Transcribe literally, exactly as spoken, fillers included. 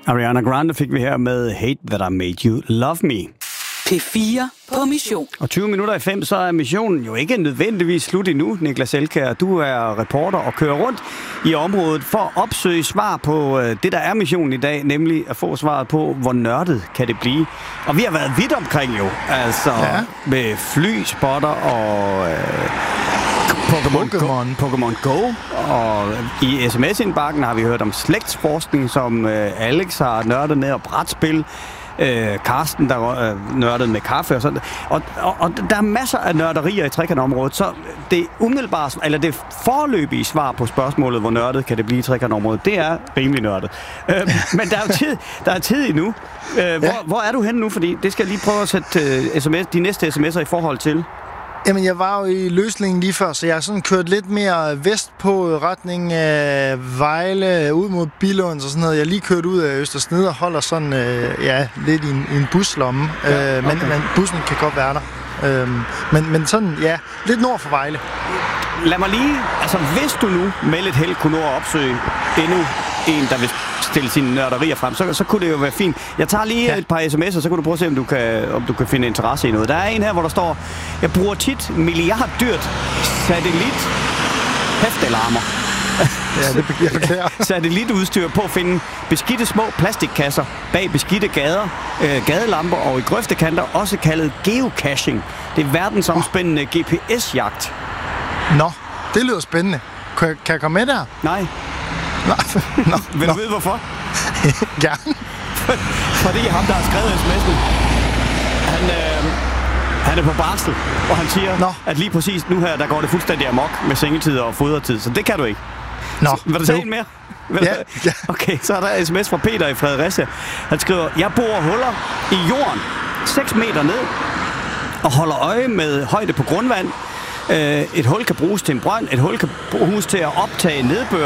Ariana Grande fik vi her med Hate That I Made You Love Me. P fire på mission. Og tyve minutter i fem, så er missionen jo ikke nødvendigvis slut endnu, Niklas Elkjær. Du er reporter og kører rundt i området for at opsøge svar på det, der er missionen i dag, nemlig at få svaret på, hvor nørdet kan det blive. Og vi har været vidt omkring jo, altså ja. med flyspotter og øh, Pokémon, Pokémon. Go, Pokémon Go, og i sms-indbakken har vi hørt om slægtsforskning, som øh, Alex har nørdet med, og brætspil. Øh, Karsten, der øh, nørdede med kaffe og sådan. Og, og, og der er masser af nørderier i trekantområdet, så det umiddelbare, eller det foreløbige svar på spørgsmålet, hvor nørdet kan det blive i trekantområdet, det er rimelig nørdet. Øh, men der er jo tid, der er tid endnu. Øh, ja. hvor, hvor er du henne nu? Fordi det skal jeg lige prøve at sætte øh, sms, de næste sms'er i forhold til. Jamen, jeg var jo i Løslingen lige før, så jeg har sådan kørt lidt mere vest på retning af Vejle, ud mod Billund og sådan noget. Jeg har lige kørt ud af Østersnede og holder sådan, øh, ja, lidt i en, i en buslomme. Ja, okay. øh, men, men bussen kan godt være der. Øh, men, men sådan, ja, lidt nord for Vejle. Lad mig lige, altså hvis du nu med lidt held kunne nå at opsøge endnu en, der vil stille sine nørderier frem, så, så kunne det jo være fint. Jeg tager lige ja. et par sms'er, så kan du prøve at se, om du kan, om du kan finde interesse i noget. Der er en her, hvor der står, jeg bruger tit milliarddyrt satellit hæftalarmer. Ja, det jeg beklager. Satellitudstyr på at finde beskidte små plastikkasser bag beskidte gader, øh, gadelamper og i grøftekanter, også kaldet geocaching. Det er verdensomspændende G P S-jagt. Nå, det lyder spændende. Kan jeg, kan jeg komme med der? Nej. Nå, nå, Vil nå. du vide, hvorfor? Gerne. Fordi ham, der har skrevet sms'en, han, øh, han er på barsel, og han siger, nå. at lige præcis nu her, der går det fuldstændig amok med sengetid og fodertid, så det kan du ikke. Nå. Så, vil du tage en mere? Ja, ja. Okay, så er der en sms fra Peter i Fredericia. Han skriver, jeg borer huller i jorden, seks meter ned, og holder øje med højde på grundvand. Et hul kan bruges til en brønd, et hul kan bruges til at optage nedbør